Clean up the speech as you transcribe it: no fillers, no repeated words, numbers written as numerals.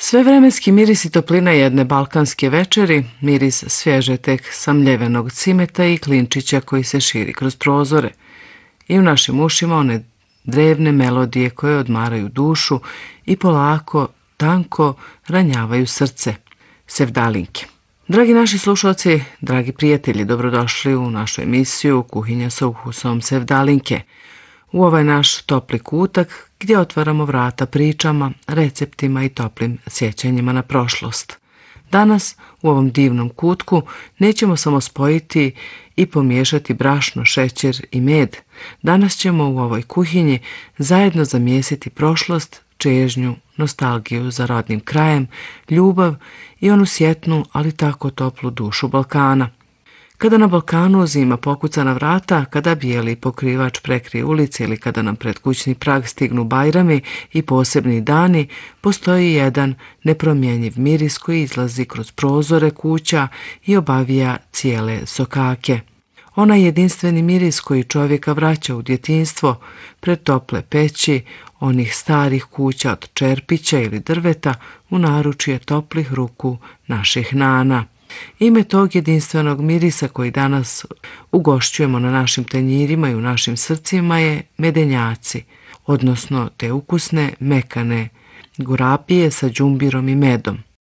Svevremenski miris i toplina jedne balkanske večeri, miris svježe tek samljevenog cimeta i klinčića koji se širi kroz prozore. I u našim ušima one drevne melodije koje odmaraju dušu i polako, tanko ranjavaju srce. Sevdalinke. Dragi naši slušalci, dragi prijatelji, dobrodošli u našu emisiju Kuhinja sa ukusom Sevdalinke. U ovaj naš topli kutak gdje otvaramo vrata pričama, receptima i toplim sjećanjima na prošlost. Danas u ovom divnom kutku nećemo samo spojiti i pomiješati brašno, šećer i med. Danas ćemo u ovoj kuhinji zajedno zamijesiti prošlost, čežnju, nostalgiju za rodnim krajem, ljubav i onu sjetnu, ali tako toplu dušu Balkana. Kada na Balkanu zima pokuca na vrata, kada bijeli pokrivač prekrije ulice ili kada nam pred kućni prag stignu Bajrami i posebni dani, postoji jedan nepromjenjiv miris koji izlazi kroz prozore kuća i obavija cijele sokake. Onaj jedinstveni miris koji čovjeka vraća u djetinjstvo pred tople peći, onih starih kuća od čerpića ili drveta u naručje toplih ruku naših nana. Ime tog jedinstvenog mirisa koji danas ugošćujemo na našim tanjirima i u našim srcima je medenjaci, odnosno te ukusne, mekane gurapije sa đumbirom i medom.